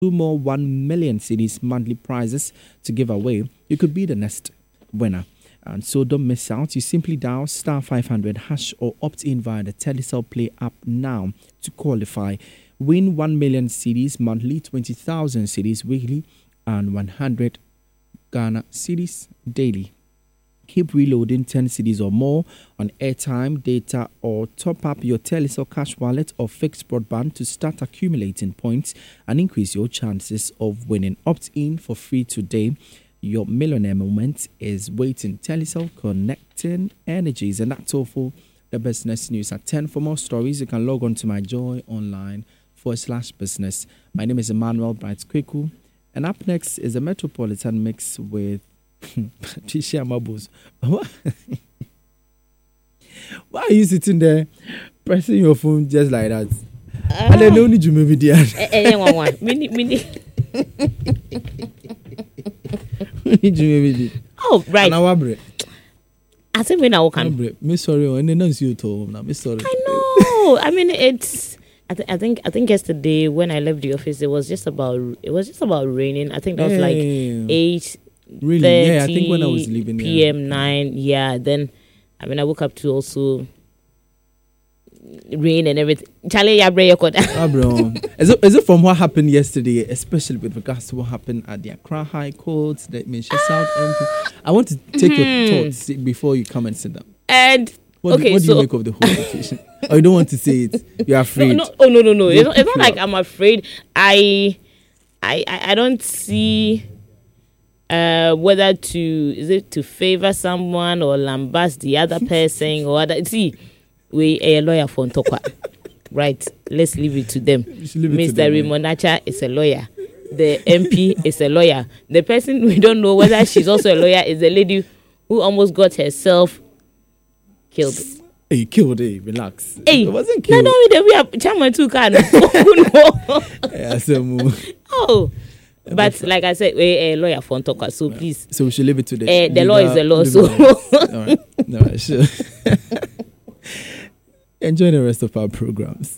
2 more 1 million cedis monthly prizes to give away. You could be the next winner. And so don't miss out. You simply dial star 500 hash or opt in via the Telecel Play app now to qualify. Win 1 million cedis monthly, 20,000 cedis weekly, and 100 Ghana cedis daily. Keep reloading 10 cedis or more on airtime, data, or top up your Telecel cash wallet or fixed broadband to start accumulating points and increase your chances of winning. Opt in for free today. Your millionaire moment is waiting. Telecel, connecting energies. And that's all for the business news at 10. For more stories, you can log on to myjoyonline.com/business. My name is Emmanuel Bright Kweku. And up next is a Metropolitan Mix with Patricia Mabuz. Why are you sitting there pressing your phone just like that? I don't need you, maybe dear. Oh, right. I think when I walk on. Me sorry, and then you told me. Sorry. I know. I mean, it's. I think yesterday when I left the office, it was just about raining. I think that was like 8. Really? Yeah, I think when I was leaving PM 9. Yeah. Then, I mean, I woke up to also rain and everything. Charlie, yeah, bro. Is it from what happened yesterday, especially with regards to what happened at the Accra High Court, the Minsha South MP? I want to take your thoughts before you come and sit down. And what do you make of the whole situation? Or you don't want to say it? You're afraid? No. It's not like I'm afraid. I don't see whether to favor someone or lambast the other person or other. See, we a lawyer for Ntokwa, right? Let's leave it to them. Mr. Rimonacha is a lawyer. The MP is a lawyer. The person we don't know whether she's also a lawyer is a lady who almost got herself killed. Hey, killed, relax. Hey, it wasn't killed. No, we have chairman too, can. Oh. But like I said, we're a lawyer for Ntokwa, so please. So we should leave it to the law is the law, so. All right. No, sure. Enjoy the rest of our programs.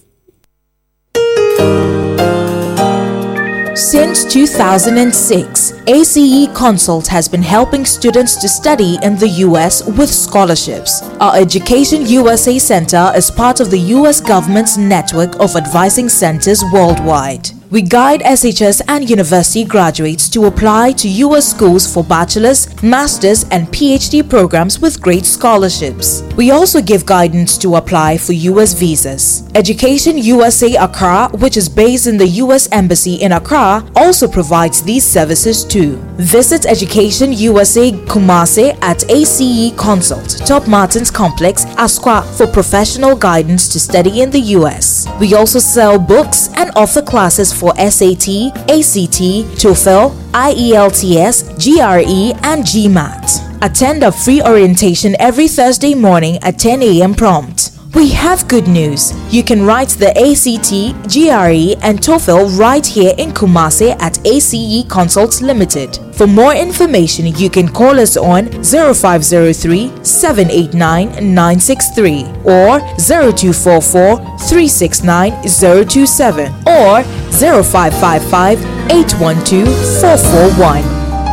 Since 2006, ACE Consult has been helping students to study in the U.S. with scholarships. Our Education USA Center is part of the U.S. government's network of advising centers worldwide. We guide SHS and university graduates to apply to U.S. schools for bachelor's, master's, and PhD programs with great scholarships. We also give guidance to apply for U.S. visas. Education USA Accra, which is based in the U.S. Embassy in Accra, also provides these services too. Visit Education USA Kumasi at ACE Consult, Top Martins Complex, Asqua for professional guidance to study in the U.S. We also sell books and offer classes for SAT, ACT, TOEFL, IELTS, GRE, and GMAT. Attend a free orientation every Thursday morning at 10 a.m. prompt. We have good news. You can write the ACT, GRE, and TOEFL right here in Kumasi at ACE Consults Limited. For more information, you can call us on 0503-789-963 or 0244-369-027 or 0555-812-441.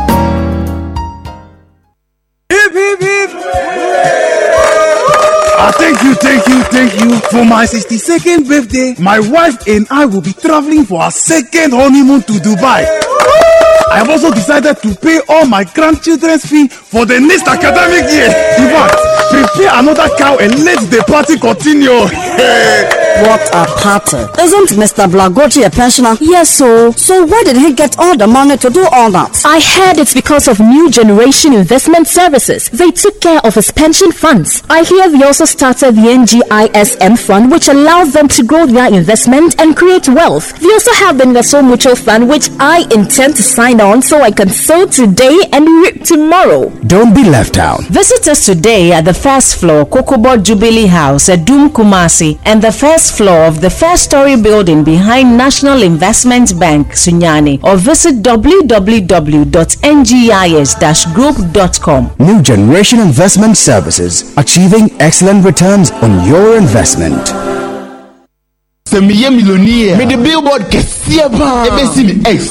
Thank you. For my 62nd birthday, my wife and I will be traveling for our second honeymoon to Dubai. I have also decided to pay all my grandchildren's fee for the next academic year. In fact, prepare another cow and let the party continue. What a party. Isn't Mr. Blagochi a pensioner? Yes, so where did he get all the money to do all that? I heard it's because of New Generation Investment Services. They took care of his pension funds. I hear they also started the NGISM fund, which allows them to grow their investment and create wealth. They also have the Naso Mutual Fund, which I intend to sign on so I can sow today and reap tomorrow. Don't be left out. Visit us today at the first floor, Kokobo Jubilee House at Doom Kumasi, and the first floor of the first-story building behind National Investment Bank, Sunyani, or visit www.ngis-group.com. New Generation Investment Services, achieving excellent returns on your investment. sɛ meyɛ millionaire mede billboard kɛseɛ paa ɛbɛsi me ex